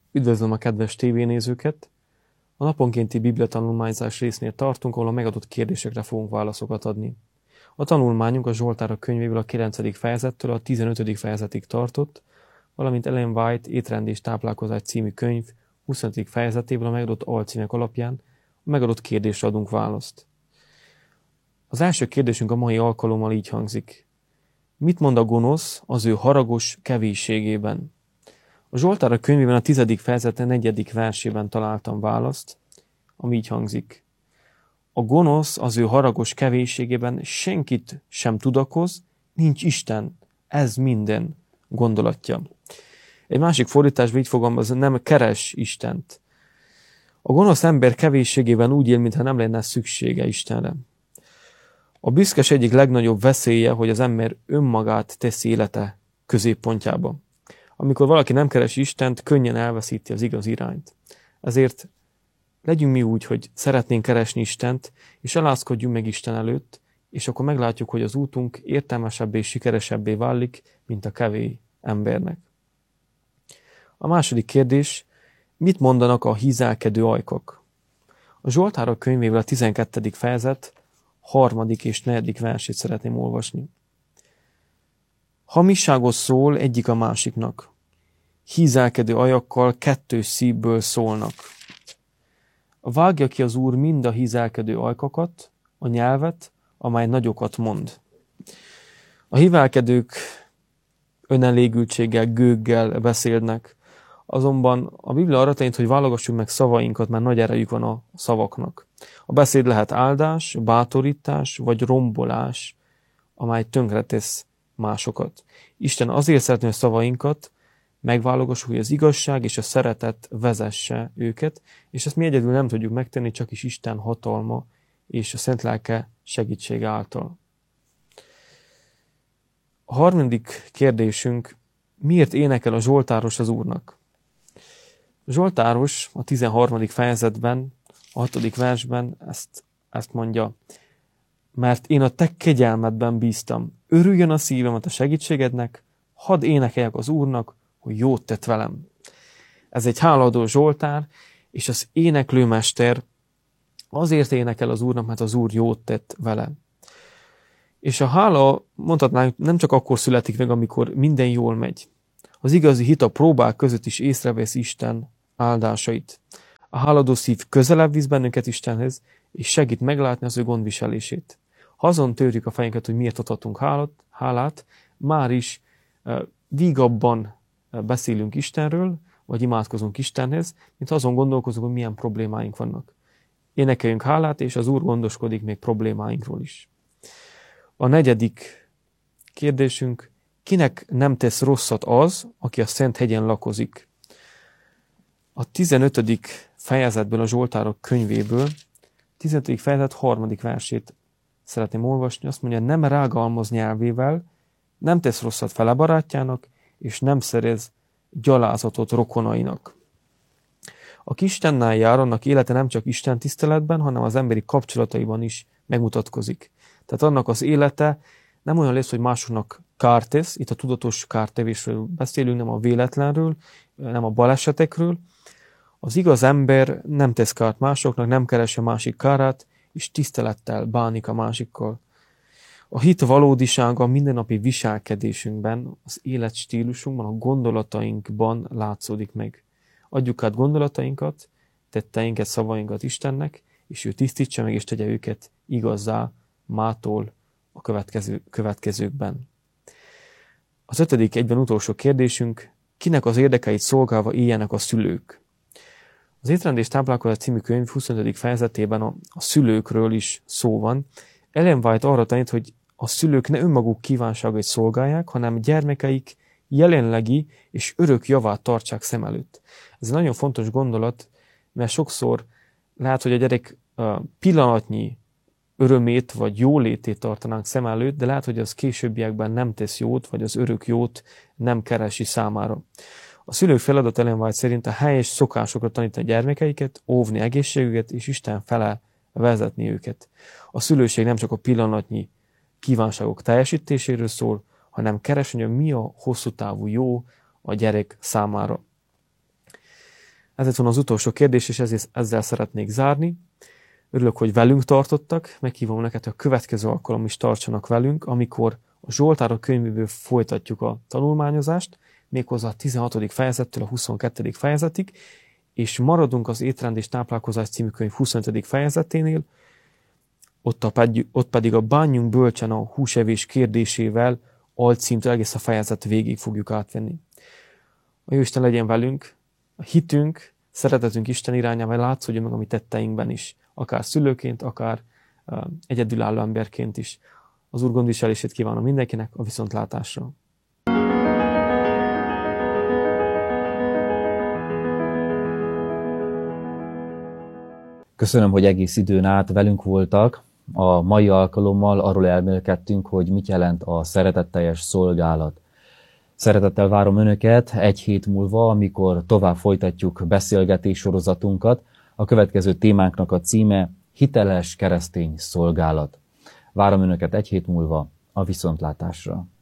Üdvözlöm a kedves tévénézőket! A naponkénti bibliatanulmányzás résznél tartunk, ahol a megadott kérdésekre fogunk válaszokat adni. A tanulmányunk a Zsoltárok könyvéből a 9. fejezettől a 15. fejezetig tartott, valamint Ellen White Étrend és táplálkozás című könyv 25. fejezetéből a megadott alcímek alapján a megadott kérdésre adunk választ. Az első kérdésünk a mai alkalommal így hangzik. Mit mond a gonosz az ő haragos kevésségében? A Zsoltárok könyvében a 10. fejezete 4. versében találtam választ, ami így hangzik. A gonosz az ő haragos kevésségében senkit sem tudakoz, nincs Isten, ez minden gondolatja. Egy másik fordításban így fogalmaz, nem keres Istent. A gonosz ember kevésségében úgy él, mintha nem lenne szüksége Istenre. A büszkes egyik legnagyobb veszélye, hogy az ember önmagát teszi élete középpontjába. Amikor valaki nem keresi Istent, könnyen elveszíti az igaz irányt. Ezért legyünk mi úgy, hogy szeretnénk keresni Istent, és alázkodjunk meg Isten előtt, és akkor meglátjuk, hogy az útunk értelmesebbé és sikeresebbé válik, mint a kevés embernek. A második kérdés, mit mondanak a hízelkedő ajkak? A Zsoltárok könyvéből a 12. fejezet 3. és 4. versét szeretném olvasni. Hamisságot szól egyik a másiknak. Hízelkedő ajakkal kettős szívből szólnak. Vágja ki az Úr mind a hízelkedő ajkakat, a nyelvet, amely nagyokat mond. A hízelkedők önelégültséggel, gőggel beszélnek, azonban a Biblia arra tanít, hogy válogassuk meg szavainkat, mert nagy erejük van a szavaknak. A beszéd lehet áldás, bátorítás vagy rombolás, amely tönkretesz másokat. Isten azért szeretné a szavainkat, megválogassuk, hogy az igazság és a szeretet vezesse őket, és ezt mi egyedül nem tudjuk megtenni, csak is Isten hatalma és a Szent Lelke segítsége által. A harmadik kérdésünk, miért énekel a zsoltáros az Úrnak? A zsoltáros a 13. fejezetben, a 6. versben ezt mondja, mert én a te kegyelmedben bíztam, örüljön a szívemet a segítségednek, hadd énekeljek az Úrnak, hogy jót tett velem. Ez egy hálaadó zsoltár, és az éneklőmester azért énekel az Úrnak, mert az Úr jót tett vele. És a hála, mondhatnánk, nem csak akkor születik meg, amikor minden jól megy. Az igazi hit a próbák között is észrevesz Isten áldásait. A háladó szív közelebb visz bennünket Istenhez, és segít meglátni az ő gondviselését. Ha azon törjük a fejünket, hogy miért adhatunk hálát, már is vígabban beszélünk Istenről, vagy imádkozunk Istenhez, mint azon gondolkozunk, hogy milyen problémáink vannak. Énekeljünk hálát, és az Úr gondoskodik még problémáinkról is. A 4. kérdésünk, kinek nem tesz rosszat az, aki a Szent hegyen lakozik? A 15. fejezetből, a Zsoltárok könyvéből, 15. fejezet 3. versét szeretném olvasni, azt mondja, nem rágalmaz nyelvével, nem tesz rosszat fele barátjának, és nem szerez gyalázatot rokonainak. Aki Istennel jár, annak élete nem csak Isten tiszteletben, hanem az emberi kapcsolataiban is megmutatkozik. Tehát annak az élete nem olyan lesz, hogy másoknak kárt tesz, itt a tudatos kártevésről beszélünk, nem a véletlenről, nem a balesetekről. Az igaz ember nem tesz kárt másoknak, nem keresi a másik kárát, és tisztelettel bánik a másikkal. A hit valódisága a mindennapi viselkedésünkben, az életstílusunkban, a gondolatainkban látszódik meg. Adjuk át gondolatainkat, tetteinket, szavainkat Istennek, és ő tisztítsa meg, és tegye őket igazzá mától a következőkben. Az 5. egyben utolsó kérdésünk, kinek az érdekeit szolgálva éljenek a szülők? Az Étrend és táplálkozás című könyv 25. fejezetében a szülőkről is szó van. Ellen White arra tanít, hogy a szülők ne önmaguk kívánságait szolgálják, hanem gyermekeik jelenlegi és örök javát tartsák szem előtt. Ez egy nagyon fontos gondolat, mert sokszor lehet, hogy a gyerek pillanatnyi örömét vagy jólétét tartanánk szem előtt, de lehet, hogy az későbbiekben nem tesz jót, vagy az örök jót nem keresi számára. A szülők feladat Ellen White szerint a helyes szokásokra tanítani a gyermekeiket, óvni egészségüket és Isten fele vezetni őket. A szülőség nem csak a pillanatnyi kívánságok teljesítéséről szól, hanem keresni, hogy mi a hosszú távú jó a gyerek számára. Ez lett volna az utolsó kérdés, és ezzel szeretnék zárni. Örülök, hogy velünk tartottak, meghívom neked, hogy a következő alkalom is tartsanak velünk, amikor a Zsoltárok könyvéből folytatjuk a tanulmányozást, méghozzá a 16. fejezettől a 22. fejezetig, és maradunk az Étrend és táplálkozás című könyv 25. fejezeténél, ott pedig a Bánjunk bölcsen a húsevés kérdésével alcímtől egész a fejezet végig fogjuk átvenni. A Jóisten legyen velünk, a hitünk, szeretetünk Isten irányába látszódjon meg a mi tetteinkben is, akár szülőként, akár egyedülálló emberként is. Az Úr gondviselését kívánom mindenkinek, a viszontlátásra. Köszönöm, hogy egész időn át velünk voltak. A mai alkalommal arról elmélkedtünk, hogy mit jelent a szeretetteljes szolgálat. Szeretettel várom Önöket egy hét múlva, amikor tovább folytatjuk beszélgetés sorozatunkat. A következő témánknak a címe hiteles keresztény szolgálat. Várom Önöket egy hét múlva, a viszontlátásra.